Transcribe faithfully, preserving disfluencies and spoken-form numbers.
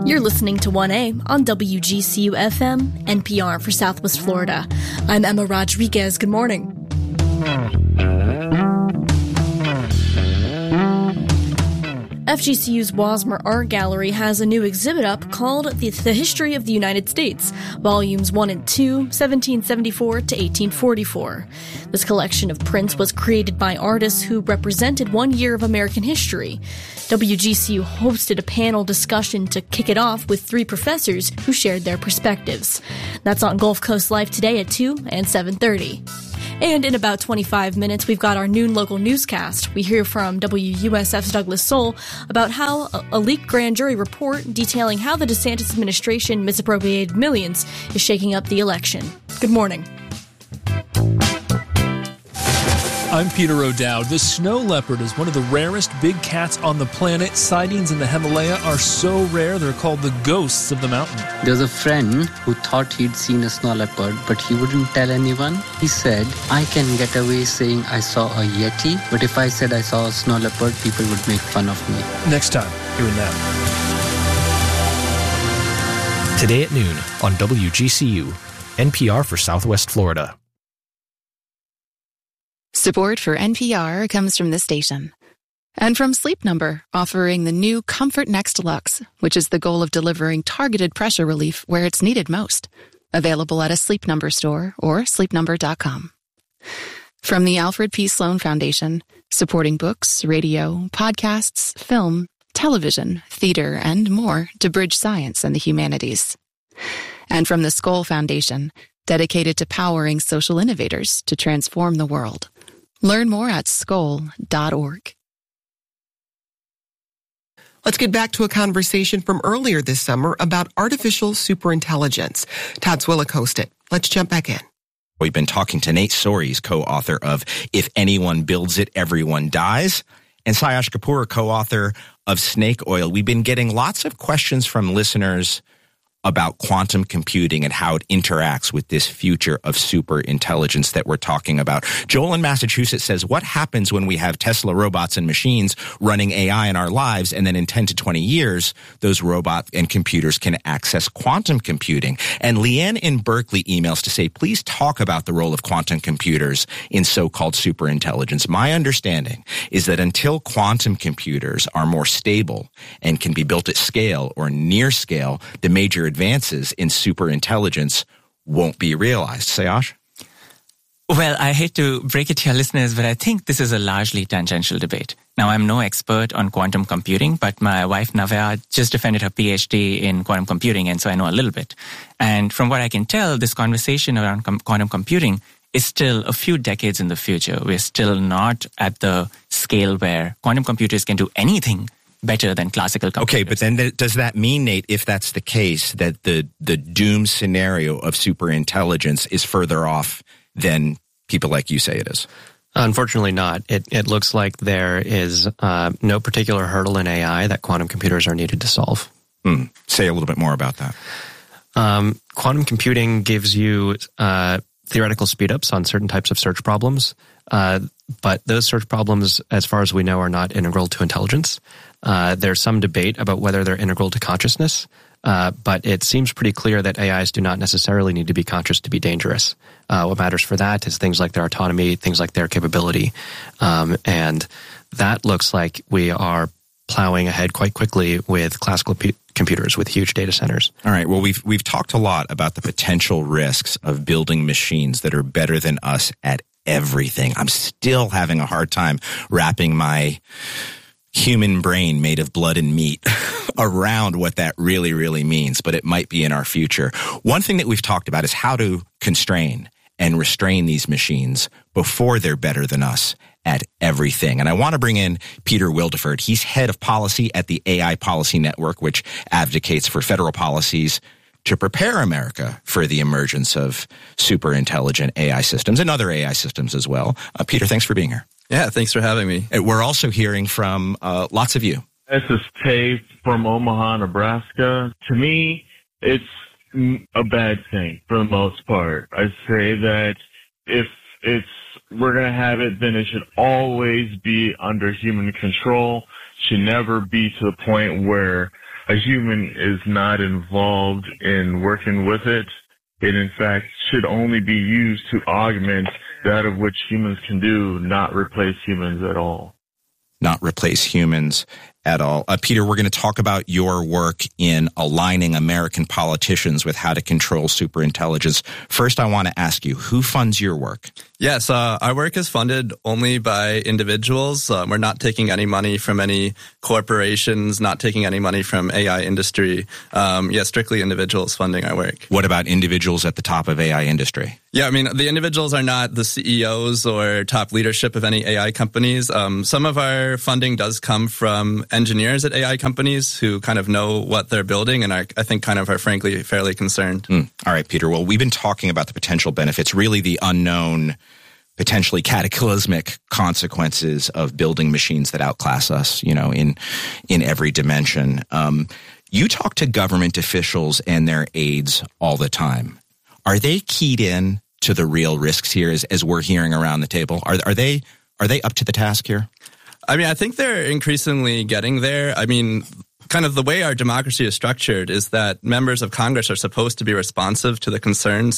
You're listening to one A on W G C U F M, N P R for Southwest Florida. I'm Emma Rodriguez. Good morning. F G C U's Wasmer Art Gallery has a new exhibit up called The, the History of the United States, Volumes one and two, seventeen seventy-four to eighteen forty-four. This collection of prints was created by artists who represented one year of American history. W G C U hosted a panel discussion to kick it off with three professors who shared their perspectives. That's on Gulf Coast Live today at two and seven thirty. And in about twenty-five minutes, we've got our noon local newscast. We hear from W U S F's Douglas Soul about how a, a leaked grand jury report detailing how the DeSantis administration misappropriated millions is shaking up the election. Good morning. I'm Peter O'Dowd. The snow leopard is one of the rarest big cats on the planet. Sightings in the Himalaya are so rare, they're called the ghosts of the mountain. There's a friend who thought he'd seen a snow leopard, but he wouldn't tell anyone. He said, I can get away saying I saw a Yeti, but if I said I saw a snow leopard, people would make fun of me. Next time, here and now. Today at noon on W G C U, N P R for Southwest Florida. Support for N P R comes from this station. And from Sleep Number, offering the new Comfort Next Deluxe, which is the goal of delivering targeted pressure relief where it's needed most. Available at a Sleep Number store or sleep number dot com. From the Alfred P. Sloan Foundation, supporting books, radio, podcasts, film, television, theater, and more to bridge science and the humanities. And from the Skoll Foundation, dedicated to powering social innovators to transform the world. Learn more at skoll dot org. Let's get back to a conversation from earlier this summer about artificial superintelligence. Todd Swillick hosted. Let's jump back in. We've been talking to Nate Soares, co-author of If Anyone Builds It, Everyone Dies, and Sayash Kapoor, co-author of Snake Oil. We've been getting lots of questions from listeners about quantum computing and how it interacts with this future of super intelligence that we're talking about. Joel in Massachusetts says, what happens when we have Tesla robots and machines running A I in our lives, and then in ten to twenty years, those robots and computers can access quantum computing? And Leanne in Berkeley emails to say, please talk about the role of quantum computers in so-called super intelligence. My understanding is that until quantum computers are more stable and can be built at scale or near scale, the major advances in superintelligence won't be realized. Sayash? Well, I hate to break it to your listeners, but I think this is a largely tangential debate. Now, I'm no expert on quantum computing, but my wife, Navya, just defended her P H D in quantum computing, and so I know a little bit. And from what I can tell, this conversation around com- quantum computing is still a few decades in the future. We're still not at the scale where quantum computers can do anything better than classical computers. Okay, but then th- does that mean, Nate, if that's the case, that the, the doom scenario of superintelligence is further off than people like you say it is? Unfortunately not. It it looks like there is uh, no particular hurdle in A I that quantum computers are needed to solve. Mm. Say a little bit more about that. Um, quantum computing gives you uh, theoretical speedups on certain types of search problems, uh, but those search problems, as far as we know, are not integral to intelligence. Uh, there's some debate about whether they're integral to consciousness, uh, but it seems pretty clear that A Is do not necessarily need to be conscious to be dangerous. Uh, what matters for that is things like their autonomy, things like their capability, um, and that looks like we are plowing ahead quite quickly with classical p- computers with huge data centers. All right. Well, we've we've talked a lot about the potential risks of building machines that are better than us at everything. I'm still having a hard time wrapping my human brain made of blood and meat around what that really, really means, but it might be in our future. One thing that we've talked about is how to constrain and restrain these machines before they're better than us at everything. And I want to bring in Peter Wildeford. He's head of policy at the A I Policy Network, which advocates for federal policies to prepare America for the emergence of super intelligent A I systems and other A I systems as well. Uh, Peter, thanks for being here. Yeah, thanks for having me. And we're also hearing from uh, lots of you. This is Tay from Omaha, Nebraska. To me, it's a bad thing for the most part. I say that if it's we're going to have it, then it should always be under human control. Should never be to the point where a human is not involved in working with it, it in fact should only be used to augment that of which humans can do, not replace humans at all. Not replace humans at all. Uh, Peter, we're going to talk about your work in aligning American politicians with how to control superintelligence. First, I want to ask you, who funds your work? Yes, uh, our work is funded only by individuals. Uh, we're not taking any money from any corporations, not taking any money from A I industry. Um, yeah, strictly individuals funding our work. What about individuals at the top of A I industry? Yeah, I mean, the individuals are not the C E Os or top leadership of any A I companies. Um, some of our funding does come from engineers at A I companies who kind of know what they're building and are, I think, kind of are frankly fairly concerned. Mm. All right, Peter. Well, we've been talking about the potential benefits, really the unknown, potentially cataclysmic consequences of building machines that outclass us, you know, in in every dimension. Um, you talk to government officials and their aides all the time. Are they keyed in to the real risks here, as, as we're hearing around the table? Are are they are they up to the task here? I mean, I think they're increasingly getting there. I mean, kind of the way our democracy is structured is that members of Congress are supposed to be responsive to the concerns